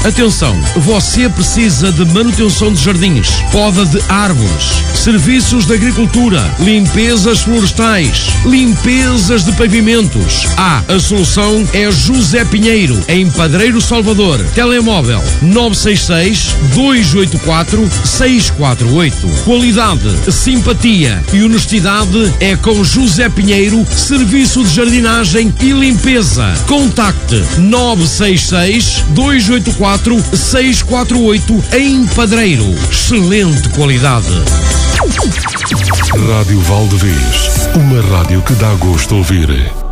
Atenção, você precisa de manutenção de jardins, poda de árvores, serviços de agricultura, limpezas florestais, limpezas de pavimentos. A solução é José Pinheiro, em Padreiro Salvador. Telemóvel 966-284-648. Qualidade, simpatia e honestidade é com José Pinheiro, Serviço de Jardinagem e Limpeza. Contacte 966-284-648 em Padreiro. Excelente qualidade. Rádio Valdevez, uma rádio que dá gosto de ouvir.